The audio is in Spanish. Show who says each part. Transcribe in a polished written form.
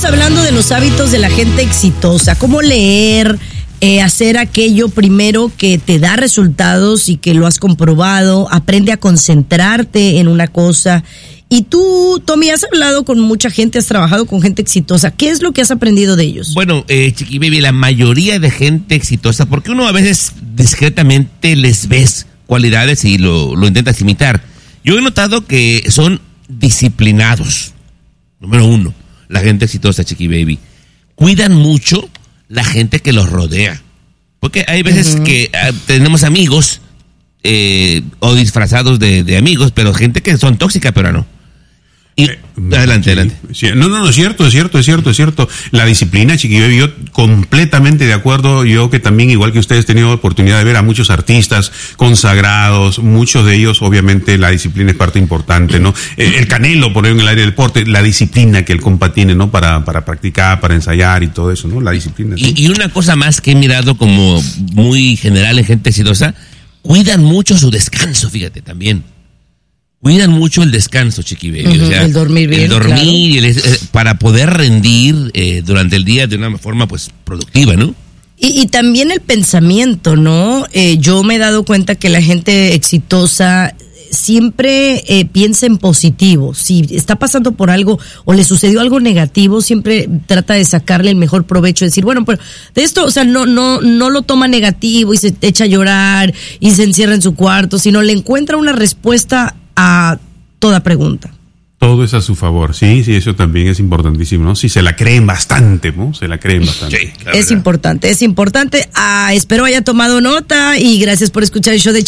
Speaker 1: Estamos hablando de los hábitos de la gente exitosa, cómo leer, hacer aquello primero que te da resultados y que lo has comprobado, aprende a concentrarte en una cosa. Y tú, Tommy, has hablado con mucha gente, has trabajado con gente exitosa. ¿Qué es lo que has aprendido de ellos?
Speaker 2: Bueno, Chiqui Baby, la mayoría de gente exitosa, porque uno a veces discretamente les ves cualidades y lo intentas imitar. Yo he notado que son disciplinados. Número uno, la gente exitosa, Chiqui Baby. Cuidan mucho la gente que los rodea. Porque hay veces que tenemos amigos o disfrazados de amigos, pero gente que son tóxicas, pero no. Y adelante.
Speaker 3: Sí. No, es cierto. La disciplina, Chiqui Baby, yo completamente de acuerdo. Yo que también, igual que ustedes, he tenido oportunidad de ver a muchos artistas consagrados, muchos de ellos, obviamente, la disciplina es parte importante, ¿no? El Canelo, por ejemplo, en el área del deporte, la disciplina que el compa tiene, ¿no? Para practicar, para ensayar y todo eso, ¿no? La disciplina. ¿Sí?
Speaker 2: Y una cosa más que he mirado como muy general en gente exitosa, cuidan mucho su descanso, fíjate, también. Cuidan mucho el descanso, Chiqui Baby. O sea,
Speaker 1: el dormir bien,
Speaker 2: el dormir,
Speaker 1: claro.
Speaker 2: Para poder rendir durante el día de una forma pues productiva, ¿no?
Speaker 1: Y también el pensamiento, ¿no? Yo me he dado cuenta que la gente exitosa siempre piensa en positivo. Si está pasando por algo o le sucedió algo negativo, siempre trata de sacarle el mejor provecho, decir, bueno, pero de esto, o sea, no lo toma negativo y se echa a llorar y se encierra en su cuarto, sino le encuentra una respuesta a toda pregunta.
Speaker 3: Todo es a su favor, sí, eso también es importantísimo, ¿no? Sí, se la creen bastante, ¿no? Se la creen bastante.
Speaker 1: Sí, es importante. Espero haya tomado nota y gracias por escuchar el show de